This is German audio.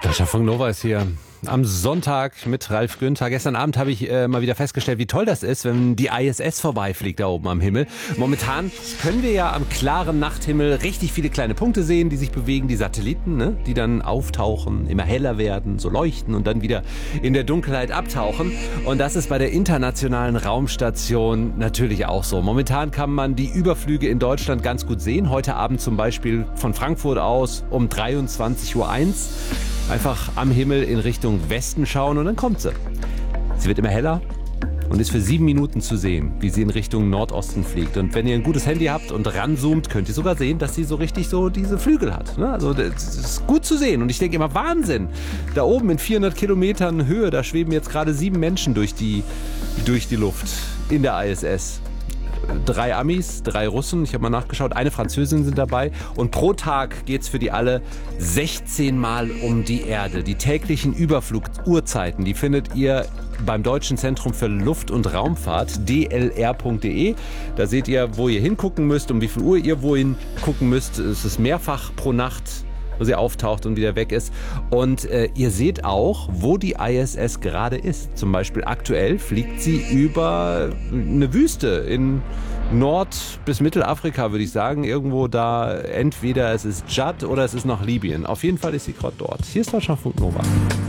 Deutschlandfunk Nova ist hier am Sonntag mit Ralf Günther. Gestern Abend habe ich mal wieder festgestellt, wie toll das ist, wenn die ISS vorbeifliegt da oben am Himmel. Momentan können wir ja am klaren Nachthimmel richtig viele kleine Punkte sehen, die sich bewegen, die Satelliten, ne? Die dann auftauchen, immer heller werden, so leuchten und dann wieder in der Dunkelheit abtauchen. Und das ist bei der Internationalen Raumstation natürlich auch so. Momentan kann man die Überflüge in Deutschland ganz gut sehen. Heute Abend zum Beispiel von Frankfurt aus um 23:01 Uhr. Einfach am Himmel in Richtung Westen schauen und dann kommt sie. Sie wird immer heller und ist für 7 Minuten zu sehen, wie sie in Richtung Nordosten fliegt. Und wenn ihr ein gutes Handy habt und ranzoomt, könnt ihr sogar sehen, dass sie so richtig so diese Flügel hat. Also das ist gut zu sehen. Und ich denke immer, Wahnsinn. Da oben in 400 Kilometern Höhe, da schweben jetzt gerade 7 Menschen durch die Luft in der ISS. 3 Amis, 3 Russen, ich habe mal nachgeschaut, eine Französin sind dabei und pro Tag geht es für die alle 16 Mal um die Erde. Die täglichen Überfluguhrzeiten, die findet ihr beim Deutschen Zentrum für Luft- und Raumfahrt, dlr.de. Da seht ihr, wo ihr hingucken müsst, um wie viel Uhr ihr wohin gucken müsst. Es ist mehrfach pro Nacht, wo sie auftaucht und wieder weg ist. Und ihr seht auch, wo die ISS gerade ist. Zum Beispiel aktuell fliegt sie über eine Wüste in Nord- bis Mittelafrika, würde ich sagen. Irgendwo da, entweder es ist Tschad oder es ist noch Libyen. Auf jeden Fall ist sie gerade dort. Hier ist Deutschlandfunk Nova.